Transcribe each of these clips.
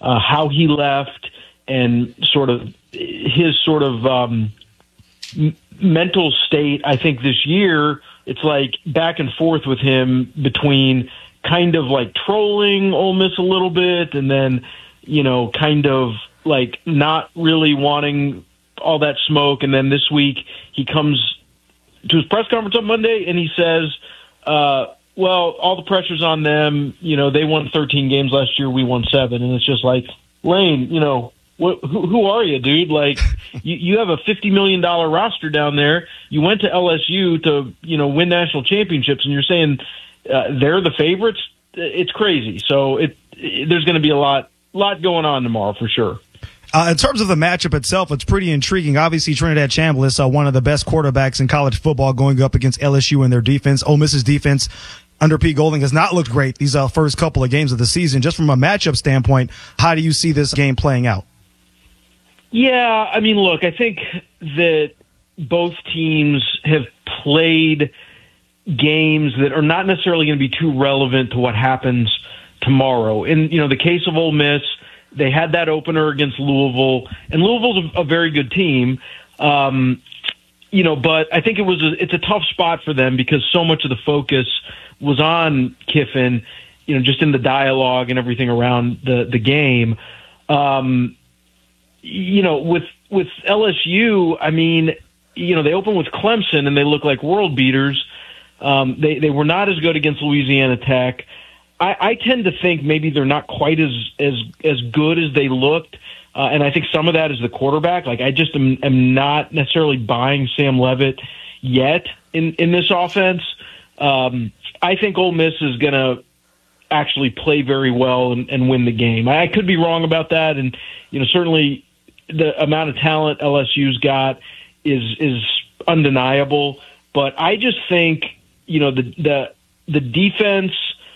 how he left, and sort of his sort of mental state. I think this year it's like back and forth with him between kind of like trolling Ole Miss a little bit, and then kind of like not really wanting all that smoke. And then this week he comes to his press conference on Monday and he says, well, all the pressure's on them. They won 13 games last year. We won 7. And it's just like, Lane, who are you, dude? Like, you have a $50 million roster down there. You went to LSU to, win national championships, and you're saying they're the favorites? It's crazy. So there's going to be a lot going on tomorrow for sure. In terms of the matchup itself, it's pretty intriguing. Obviously, Trinidad Chambliss, one of the best quarterbacks in college football, going up against LSU and their defense. Ole Miss's defense under Pete Golding has not looked great these first couple of games of the season. Just from a matchup standpoint, how do you see this game playing out? Yeah, I mean, look, I think that both teams have played games that are not necessarily going to be too relevant to what happens tomorrow. In the case of Ole Miss, they had that opener against Louisville, and Louisville's a very good team. But I think it's a tough spot for them because so much of the focus was on Kiffin, just in the dialogue and everything around the game. With LSU, I mean, they opened with Clemson and they look like world beaters. They were not as good against Louisiana Tech. I tend to think maybe they're not quite as good as they looked. And I think some of that is the quarterback. Like, I just am not necessarily buying Sam Leavitt yet in this offense. I think Ole Miss is going to actually play very well and win the game. I could be wrong about that. And, certainly the amount of talent LSU's got is undeniable. But I just think, the defense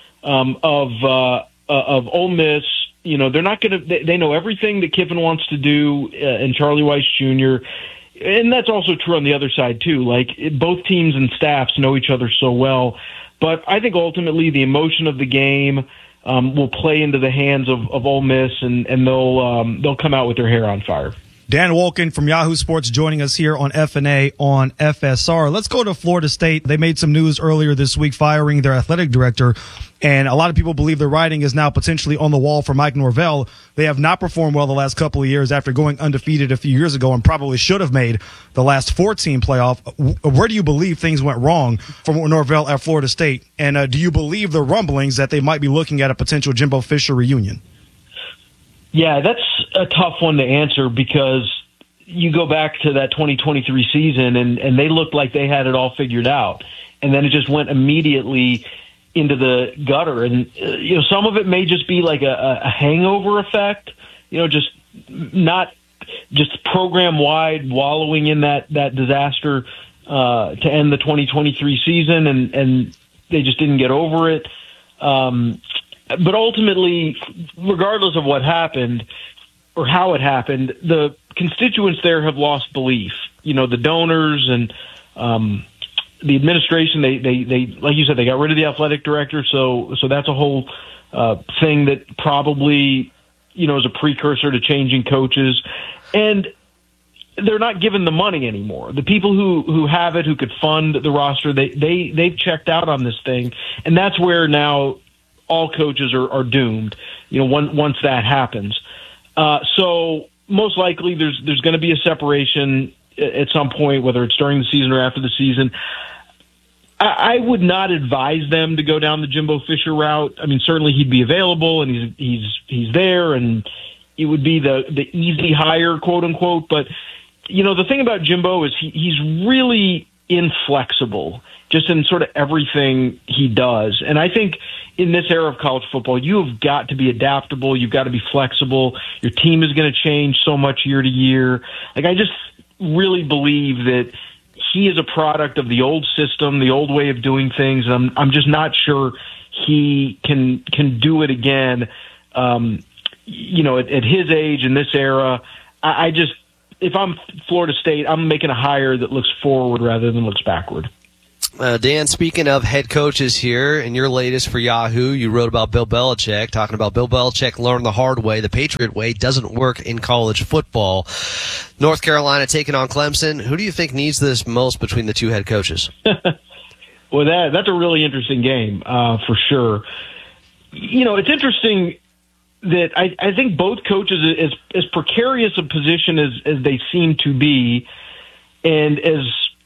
of Ole Miss, they're not going to. They know everything that Kiffin wants to do, and Charlie Weiss Jr. And that's also true on the other side too. Like, both teams and staffs know each other so well. But I think ultimately the emotion of the game will play into the hands of Ole Miss, and they'll come out with their hair on fire. Dan Wolken from Yahoo Sports joining us here on FNA on FSR. Let's go to Florida State. They made some news earlier this week firing their athletic director, and a lot of people believe the writing is now potentially on the wall for Mike Norvell. They have not performed well the last couple of years after going undefeated a few years ago and probably should have made the last 14 playoff. Where do you believe things went wrong for Norvell at Florida State? And do you believe the rumblings that they might be looking at a potential Jimbo Fisher reunion? Yeah, that's a tough one to answer because you go back to that 2023 season and they looked like they had it all figured out. And then it just went immediately into the gutter. And, some of it may just be like a hangover effect, just not just program wide wallowing in that disaster to end the 2023 season. And they just didn't get over it. But ultimately, regardless of what happened or how it happened, the constituents there have lost belief. The donors and the administration, they like you said, they got rid of the athletic director. So that's a whole thing that probably, is a precursor to changing coaches. And they're not given the money anymore. The people who have it, who could fund the roster, they've checked out on this thing. And that's where now all coaches are doomed, once that happens. So most likely there's going to be a separation at some point, whether it's during the season or after the season. I would not advise them to go down the Jimbo Fisher route. I mean, certainly he'd be available and he's there and it would be the easy hire, quote unquote. But, the thing about Jimbo is he's really inflexible just in sort of everything he does. And I think in this era of college football, you have got to be adaptable. You've got to be flexible. Your team is going to change so much year to year. Like, I just really believe that he is a product of the old system, the old way of doing things. And I'm just not sure he can do it again. At his age in this era, if I'm Florida State, I'm making a hire that looks forward rather than looks backward. Dan, speaking of head coaches here, in your latest for Yahoo, you wrote about Bill Belichick, talking about Bill Belichick learned the hard way. The Patriot way doesn't work in college football. North Carolina taking on Clemson. Who do you think needs this most between the two head coaches? Well, that's a really interesting game, for sure. It's interesting that I think both coaches, as precarious a position as they seem to be, and as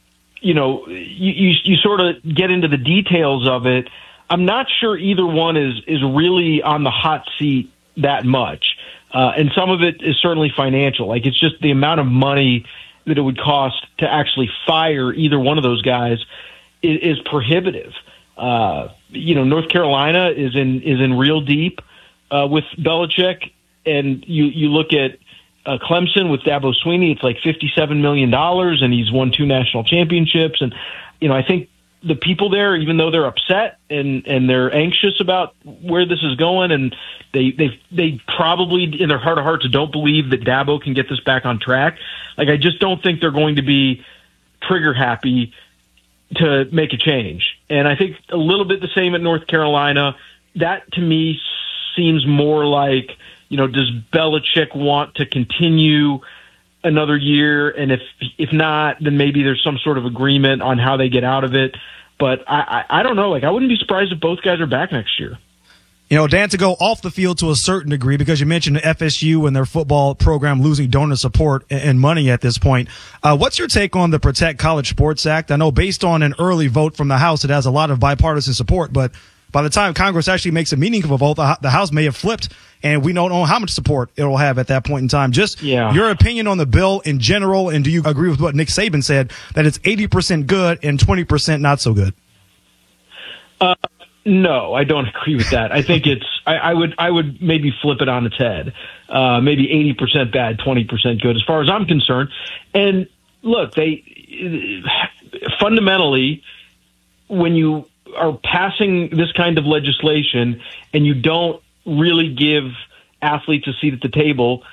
you sort of get into the details of it, I'm not sure either one is really on the hot seat that much. And some of it is certainly financial. Like, it's just the amount of money that it would cost to actually fire either one of those guys is prohibitive. North Carolina is in real deep with Belichick, and you look at Clemson with Dabo Swinney, it's like $57 million, and he's won 2 national championships. And, I think the people there, even though they're upset and they're anxious about where this is going, and they probably in their heart of hearts don't believe that Dabo can get this back on track. Like, I just don't think they're going to be trigger happy to make a change. And I think a little bit the same at North Carolina. That to me seems more like, does Belichick want to continue another year? And if not, then maybe there's some sort of agreement on how they get out of it. But I don't know. Like, I wouldn't be surprised if both guys are back next year. Dan, to go off the field to a certain degree, because you mentioned FSU and their football program losing donor support and money at this point. What's your take on the Protect College Sports Act? I know based on an early vote from the House, it has a lot of bipartisan support, but by the time Congress actually makes a meaningful vote, the House may have flipped, and we don't know how much support it will have at that point in time. Just your opinion on the bill in general, and do you agree with what Nick Saban said, that it's 80% good and 20% not so good? No, I don't agree with that. I think I would maybe flip it on its head. Maybe 80% bad, 20% good, as far as I'm concerned. And look, fundamentally, when you are passing this kind of legislation and you don't really give athletes a seat at the table,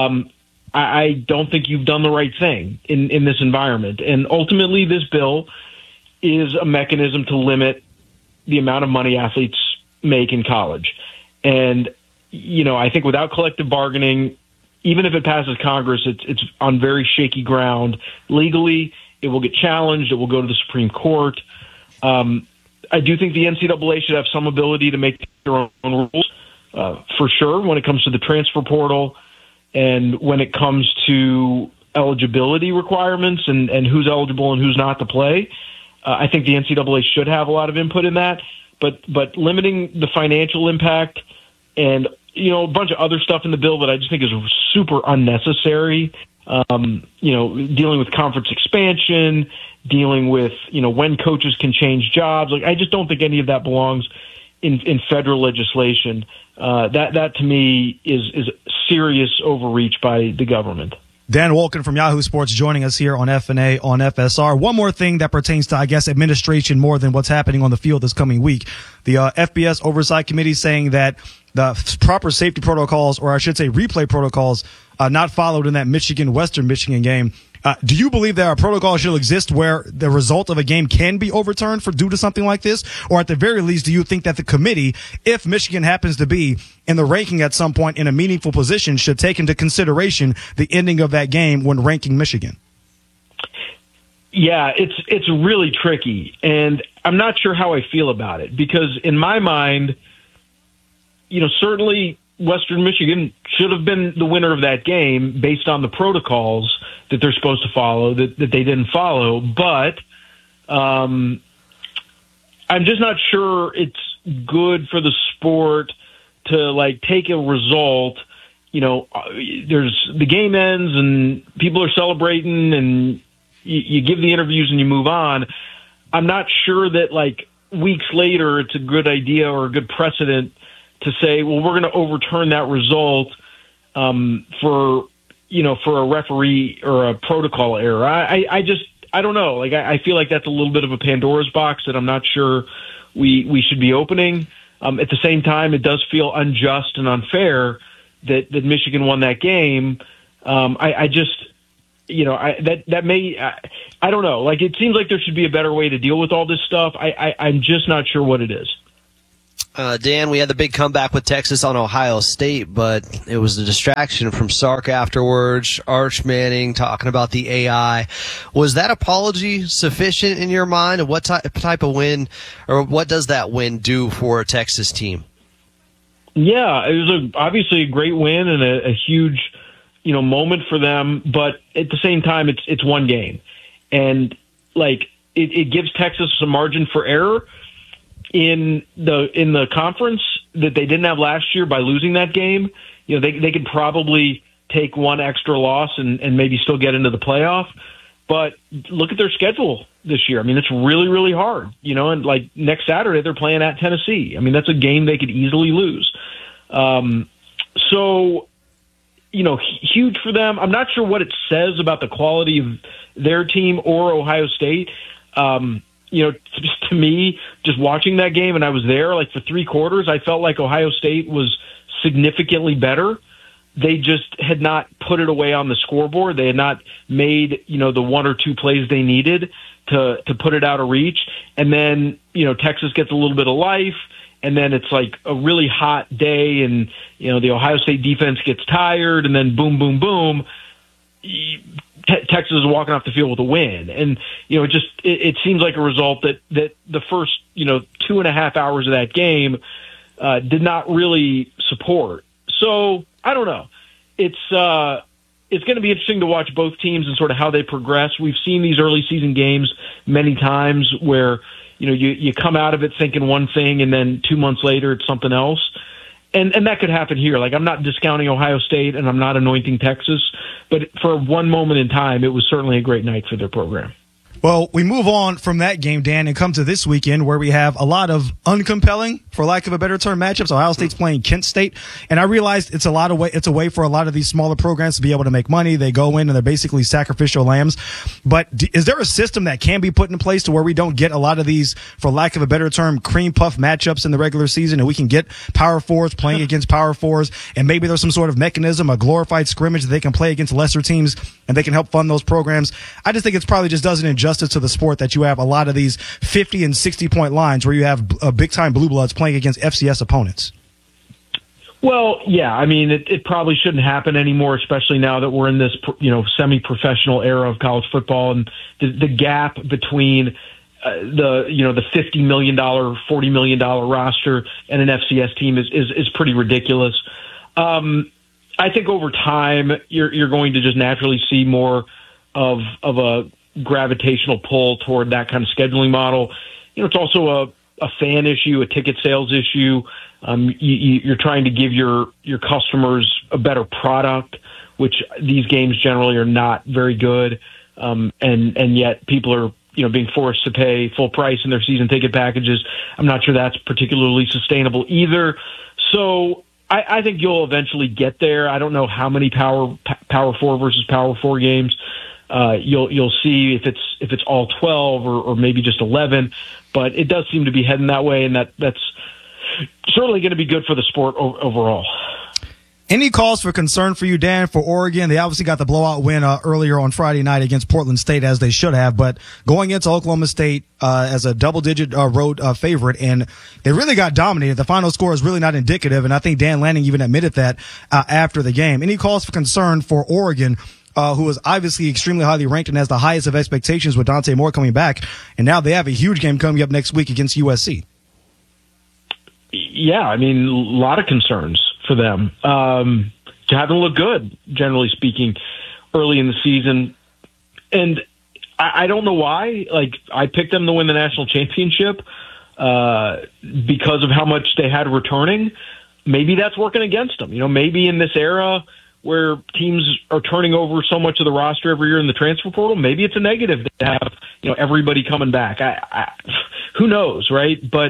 I don't think you've done the right thing in this environment. And ultimately, this bill is a mechanism to limit the amount of money athletes make in college. And, I think without collective bargaining, even if it passes Congress, it's on very shaky ground. Legally, it will get challenged. It will go to the Supreme Court. I do think the NCAA should have some ability to make their own rules, for sure, when it comes to the transfer portal and when it comes to eligibility requirements and who's eligible and who's not to play. I think the NCAA should have a lot of input in that, but limiting the financial impact and, a bunch of other stuff in the bill that I just think is super unnecessary, dealing with conference expansion, dealing with, when coaches can change jobs. Like, I just don't think any of that belongs in federal legislation. That to me is serious overreach by the government. Dan Wolken from Yahoo Sports joining us here on FNA on FSR. One more thing that pertains to, I guess, administration more than what's happening on the field this coming week. The FBS Oversight Committee saying that the proper safety protocols, or I should say replay protocols, not followed in that Western Michigan game. Do you believe there are protocols should exist where the result of a game can be overturned due to something like this? Or at the very least, do you think that the committee, if Michigan happens to be in the ranking at some point in a meaningful position, should take into consideration the ending of that game when ranking Michigan? Yeah, it's really tricky, and I'm not sure how I feel about it, because in my mind, certainly Western Michigan should have been the winner of that game based on the protocols that they're supposed to follow that they didn't follow. But I'm just not sure it's good for the sport to take a result. There's the game ends and people are celebrating and you give the interviews and you move on. I'm not sure that weeks later it's a good idea or a good precedent to say, well, we're going to overturn that result for a referee or a protocol error. I don't know. I feel like that's a little bit of a Pandora's box that I'm not sure we should be opening. At the same time, it does feel unjust and unfair that Michigan won that game. that may, I don't know. Like, it seems like there should be a better way to deal with all this stuff. I'm just not sure what it is. Dan, we had the big comeback with Texas on Ohio State, but it was a distraction from Sark afterwards. Arch Manning talking about the AI. Was that apology sufficient in your mind? And what type of win, or what does that win do for a Texas team? Yeah, it was obviously a great win and a huge, moment for them. But at the same time, it's one game, and like it gives Texas some margin for error in the conference that they didn't have last year by losing that game. They could probably take one extra loss and maybe still get into the playoff. But look at their schedule this year. I mean, it's really, really hard, and like next Saturday they're playing at Tennessee. I mean, that's a game they could easily lose. So, huge for them. I'm not sure what it says about the quality of their team or Ohio State. Just to me, just watching that game, and I was there like for 3 quarters, I felt like Ohio State was significantly better. They just had not put it away on the scoreboard. They had not made, the 1 or 2 plays they needed to put it out of reach. And then, Texas gets a little bit of life, and then it's like a really hot day, and, the Ohio State defense gets tired, and then boom, boom, boom. Texas is walking off the field with a win. And, it seems like a result that the first, 2.5 hours of that game did not really support. So I don't know. It's going to be interesting to watch both teams and sort of how they progress. We've seen these early season games many times where, you come out of it thinking one thing and then 2 months later it's something else. And that could happen here. Like, I'm not discounting Ohio State and I'm not anointing Texas, but for one moment in time, it was certainly a great night for their program. Well, we move on from that game, Dan, and come to this weekend where we have a lot of uncompelling, for lack of a better term, matchups. Ohio State's playing Kent State, and I realized it's a way for a lot of these smaller programs to be able to make money. They go in and they're basically sacrificial lambs. But is there a system that can be put in place to where we don't get a lot of these, for lack of a better term, cream puff matchups in the regular season, and we can get Power Fours playing against Power Fours, and maybe there's some sort of mechanism, a glorified scrimmage that they can play against lesser teams, and they can help fund those programs? I just think it's probably just doesn't injustice to the sport that you have a lot of these 50 and 60 point lines where you have big time blue bloods playing against FCS opponents. Well, yeah, I mean, it probably shouldn't happen anymore, especially now that we're in this, semi-professional era of college football, and the gap between the $50 million, $40 million roster and an FCS team is pretty ridiculous. I think over time you're going to just naturally see more of a gravitational pull toward that kind of scheduling model. It's also a fan issue, a ticket sales issue. You're trying to give your customers a better product, which these games generally are not very good. And yet people are, being forced to pay full price in their season ticket packages. I'm not sure that's particularly sustainable either. So I think you'll eventually get there. I don't know how many Power 4 versus Power 4 games. You'll see if it's all 12 or maybe just 11, but it does seem to be heading that way, and that's certainly going to be good for the sport overall. Any cause for concern for you, Dan, for Oregon? They obviously got the blowout win earlier on Friday night against Portland State, as they should have, but going into Oklahoma State as a double-digit road favorite, and they really got dominated. The final score is really not indicative, and I think Dan Lanning even admitted that after the game. Any cause for concern for Oregon, who was obviously extremely highly ranked and has the highest of expectations with Dante Moore coming back, and now they have a huge game coming up next week against USC? Yeah, I mean, a lot of concerns for them. Haven't looked good, generally speaking, early in the season. And I don't know why. Like, I picked them to win the national championship because of how much they had returning. Maybe that's working against them. Maybe in this era where teams are turning over so much of the roster every year in the transfer portal, maybe it's a negative to have, everybody coming back. Who knows, right? But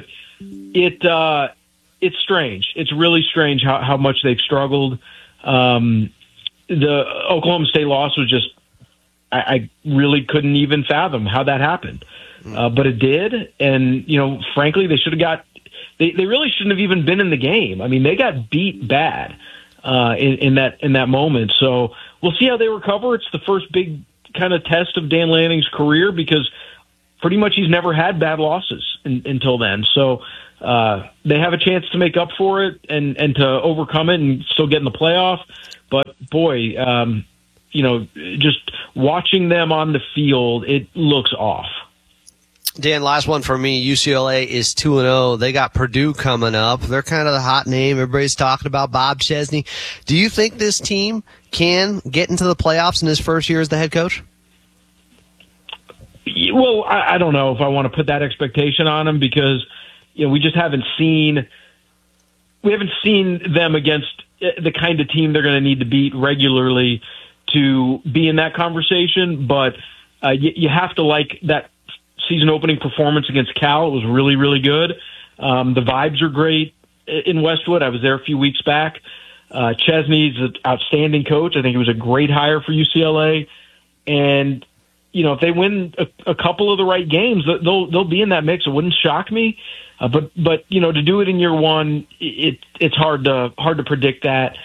it's strange. It's really strange how much they've struggled. The Oklahoma State loss was just, I really couldn't even fathom how that happened. But it did. And, frankly, they should have they really shouldn't have even been in the game. I mean, they got beat bad in that moment. So we'll see how they recover. It's the first big kind of test of Dan Lanning's career because pretty much he's never had bad losses until then. So they have a chance to make up for it and to overcome it and still get in the playoff. But, boy, just watching them on the field, it looks off. Dan, last one for me. UCLA is 2-0. They got Purdue coming up. They're kind of the hot name. Everybody's talking about Bob Chesney. Do you think this team can get into the playoffs in his first year as the head coach? Well, I don't know if I want to put that expectation on him because we just haven't seen them against the kind of team they're going to need to beat regularly to be in that conversation. But you have to like that season opening performance against Cal. It was really, really good. The vibes are great in Westwood. I was there a few weeks back. Chesney's an outstanding coach. I think he was a great hire for UCLA. And, if they win a couple of the right games, they'll be in that mix. It wouldn't shock me. But to do it in year one, it's hard to predict that.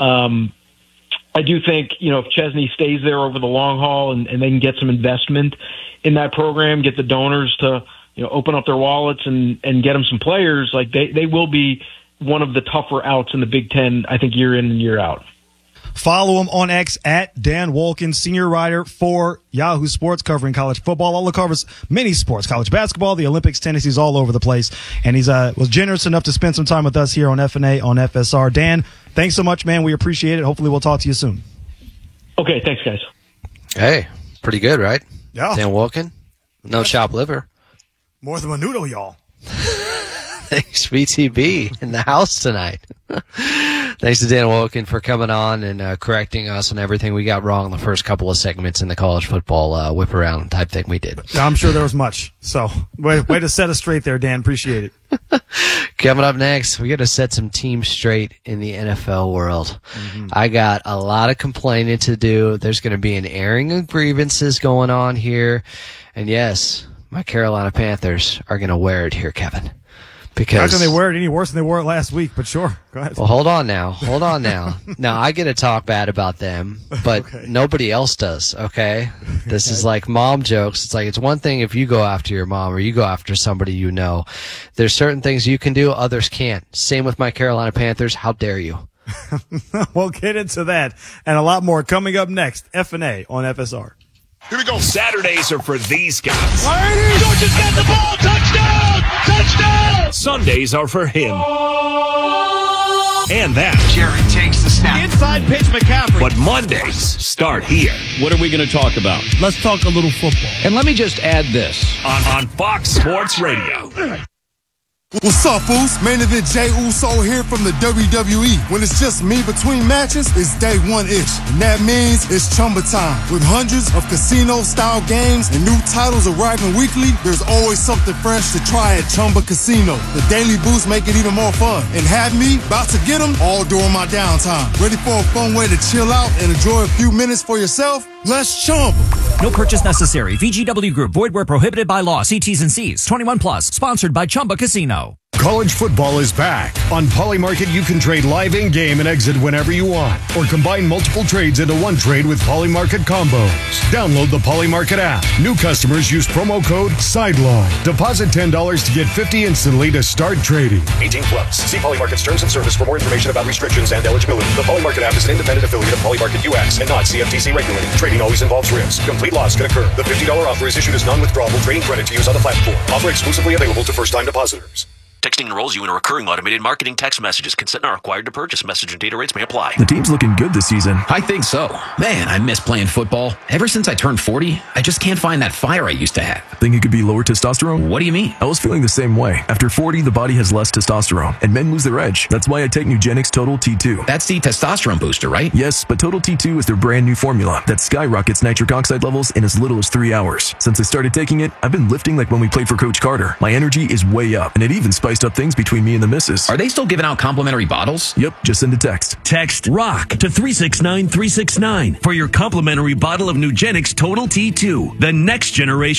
I do think, if Chesney stays there over the long haul and they can get some investment in that program, get the donors to, open up their wallets and get them some players, like they will be one of the tougher outs in the Big Ten, I think, year in and year out. Follow him on X at Dan Wolken, senior writer for Yahoo Sports, covering college football. All covers many sports, college basketball, the Olympics, tennis. He's all over the place. And he's was generous enough to spend some time with us here on FNA on FSR. Dan, thanks so much, man. We appreciate it. Hopefully we'll talk to you soon. Okay, thanks, guys. Hey, pretty good, right? Yeah. Dan Wolken, no chopped liver. More than menudo, y'all. Thanks, VTB, in the house tonight. Thanks to Dan Wolken for coming on and correcting us on everything we got wrong in the first couple of segments in the college football whip-around type thing we did. I'm sure there was much. So, way to set us straight there, Dan. Appreciate it. Coming up next, we got to set some teams straight in the NFL world. Mm-hmm. I got a lot of complaining to do. There's going to be an airing of grievances going on here. And yes, my Carolina Panthers are going to wear it here, Kevin. Because how can they wear it any worse than they wore it last week? But sure, go ahead. Well, hold on now. Now, I get to talk bad about them, but okay. Nobody else does, okay? This is like mom jokes. It's like, it's one thing if you go after your mom or you go after somebody you know. There's certain things you can do, others can't. Same with my Carolina Panthers. How dare you? We'll get into that and a lot more coming up next. F&A on FSR. Here we go. Saturdays are for these guys. Georgia's got the ball. Touchdown! Touchdown! Sundays are for him. And that. Jared takes the snap. Inside pitch McCaffrey. But Mondays start here. What are we going to talk about? Let's talk a little football. And let me just add this. On Fox Sports Radio. What's up, fools? Main event Jey Uso here from the WWE. When it's just me between matches, it's day one-ish. And that means it's Chumba time. With hundreds of casino-style games and new titles arriving weekly, there's always something fresh to try at Chumba Casino. The daily boosts make it even more fun. And have me about to get them all during my downtime. Ready for a fun way to chill out and enjoy a few minutes for yourself? Let's Chumba. No purchase necessary. VGW Group. Void where prohibited by law. See T's and C's. 21 plus. Sponsored by Chumba Casino. College football is back. On Polymarket, you can trade live in-game and exit whenever you want, or combine multiple trades into one trade with Polymarket combos. Download the Polymarket app. New customers use promo code SIDELINE. Deposit $10 to get $50 instantly to start trading. 18 plus. See Polymarket's terms and service for more information about restrictions and eligibility. The Polymarket app is an independent affiliate of Polymarket US and not CFTC regulated. Trading always involves risk. Complete loss can occur. The $50 offer is issued as non-withdrawable trading credit to use on the platform. Offer exclusively available to first-time depositors. Texting enrolls you in a recurring automated marketing text messages. Consent not required to purchase. Message and data rates may apply. The team's looking good this season. I think so. Man, I miss playing football. Ever since I turned 40, I just can't find that fire I used to have. Think it could be lower testosterone? What do you mean? I was feeling the same way. After 40, the body has less testosterone, and men lose their edge. That's why I take Nugenix Total T2. That's the testosterone booster, right? Yes, but Total T2 is their brand new formula that skyrockets nitric oxide levels in as little as 3 hours. Since I started taking it, I've been lifting like when we played for Coach Carter. My energy is way up, and it even spiced up things between me and the missus. Are they still giving out complimentary bottles? Yep, just send a text. Text ROCK to 369-369 for your complimentary bottle of Nugenix Total T2, the next generation testosterone.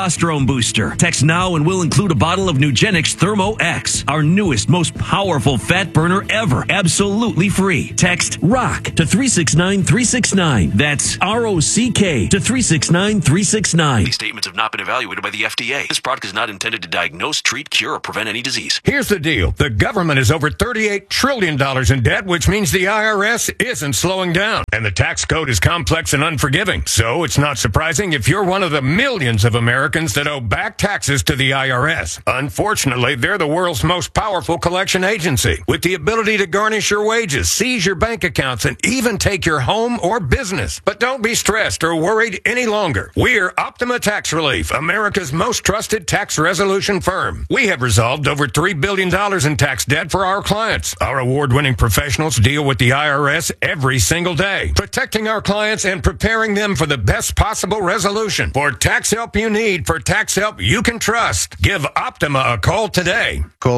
testosterone booster. Text now and we'll include a bottle of Nugenix Thermo X, our newest, most powerful fat burner ever. Absolutely free. Text ROCK to 369-369. That's ROCK to 369-369. These statements have not been evaluated by the FDA. This product is not intended to diagnose, treat, cure, or prevent any disease. Here's the deal. The government is over $38 trillion in debt, which means the IRS isn't slowing down. And the tax code is complex and unforgiving. So it's not surprising if you're one of the millions of Americans that owe back taxes to the IRS. Unfortunately, they're the world's most powerful collection agency, with the ability to garnish your wages, seize your bank accounts, and even take your home or business. But don't be stressed or worried any longer. We're Optima Tax Relief, America's most trusted tax resolution firm. We have resolved over $3 billion in tax debt for our clients. Our award-winning professionals deal with the IRS every single day, protecting our clients and preparing them for the best possible resolution. For tax help you need, for tax help you can trust, give Optima a call today. Call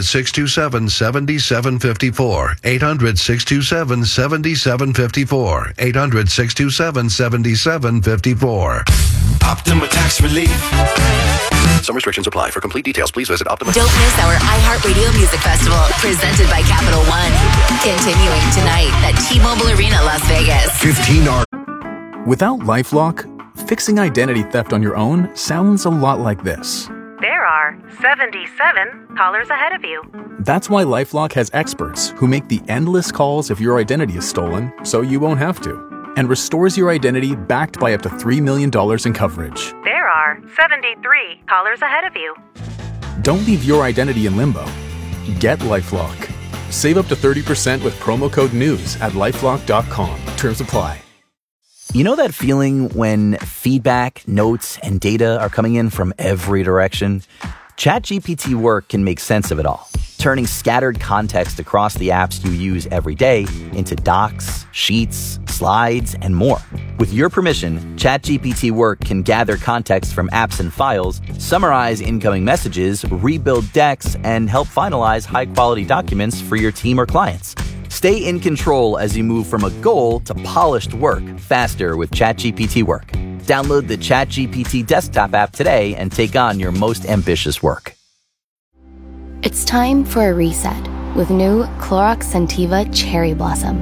800-627-7754. 800-627-7754. 800-627-7754. Optima Tax Relief. Some restrictions apply. For complete details, please visit Optima. Don't miss our iHeartRadio Music Festival, presented by Capital One. Continuing tonight at T-Mobile Arena, Las Vegas. 15 hours. Without LifeLock, fixing identity theft on your own sounds a lot like this. There are 77 callers ahead of you. That's why LifeLock has experts who make the endless calls if your identity is stolen, so you won't have to, and restores your identity backed by up to $3 million in coverage. There are 73 callers ahead of you. Don't leave your identity in limbo. Get LifeLock. Save up to 30% with promo code NEWS at LifeLock.com. Terms apply. You know that feeling when feedback, notes, and data are coming in from every direction? ChatGPT Work can make sense of it all, turning scattered context across the apps you use every day into docs, sheets, slides, and more. With your permission, ChatGPT Work can gather context from apps and files, summarize incoming messages, rebuild decks, and help finalize high-quality documents for your team or clients. Stay in control as you move from a goal to polished work faster with ChatGPT Work. Download the ChatGPT desktop app today and take on your most ambitious work. It's time for a reset with new Clorox Scentiva Cherry Blossom.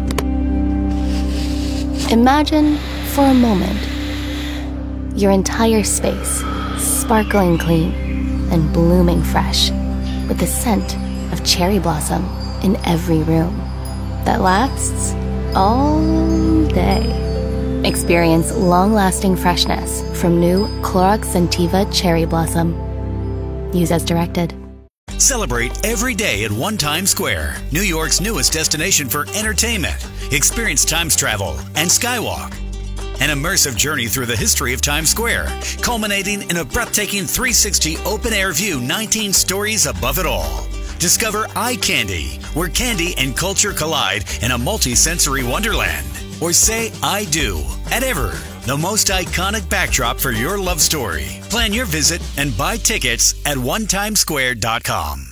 Imagine for a moment your entire space sparkling clean and blooming fresh with the scent of cherry blossom in every room that lasts all day. Experience long-lasting freshness from new Clorox Scentiva Cherry Blossom. Use as directed. Celebrate every day at One Times Square, New York's newest destination for entertainment. Experience Times travel and Skywalk. An immersive journey through the history of Times Square, culminating in a breathtaking 360 open-air view 19 stories above it all. Discover Eye Candy, where candy and culture collide in a multi-sensory wonderland. Or say I do at Ever, the most iconic backdrop for your love story. Plan your visit and buy tickets at onetimesquare.com.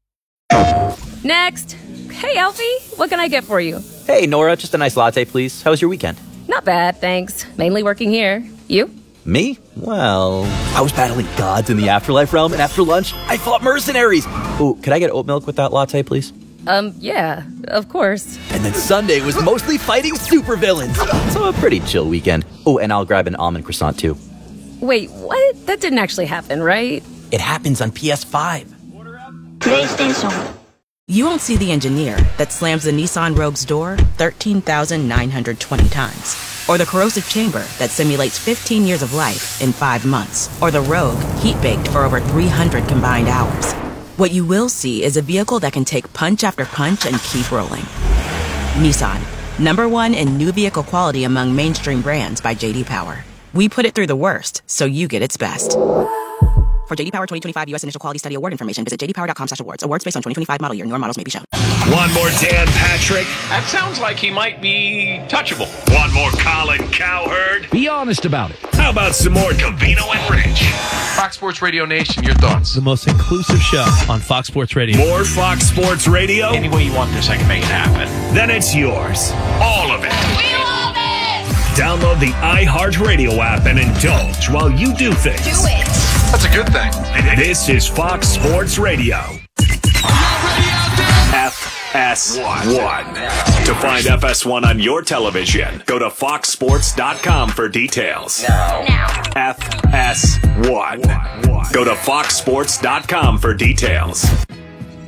Next. Hey, Alfie, what can I get for you? Hey, Nora, just a nice latte, please. How was your weekend? Not bad, thanks. Mainly working here. You? Me? Well, I was battling gods in the afterlife realm, and after lunch, I fought mercenaries. Ooh, could I get oat milk with that latte, please? Yeah, of course. And then Sunday was mostly fighting supervillains. So a pretty chill weekend. Oh, and I'll grab an almond croissant, too. Wait, what? That didn't actually happen, right? It happens on PS5. PlayStation. You won't see the engineer that slams the Nissan Rogue's door 13,920 times. Or the corrosive chamber that simulates 15 years of life in 5 months. Or the Rogue heat-baked for over 300 combined hours. What you will see is a vehicle that can take punch after punch and keep rolling. Nissan, #1 in new vehicle quality among mainstream brands by J.D. Power. We put it through the worst, so you get its best. For J.D. Power 2025 U.S. Initial Quality Study Award information, visit jdpower.com/awards. Awards based on 2025 model year. Newer models may be shown. One more Dan Patrick. That sounds like he might be touchable. One more Colin Cowherd. Be honest about it. How about some more Covino and Rich? Fox Sports Radio Nation, your thoughts? The most inclusive show on Fox Sports Radio. More Fox Sports Radio? Any way you want this, I can make it happen. Then it's yours. All of it. We love it! Download the iHeartRadio app and indulge while you do things. Do it! That's a good thing. This is Fox Sports Radio. FS1. To find FS1 on your television, go to foxsports.com for details. Now. FS1. Go to foxsports.com for details.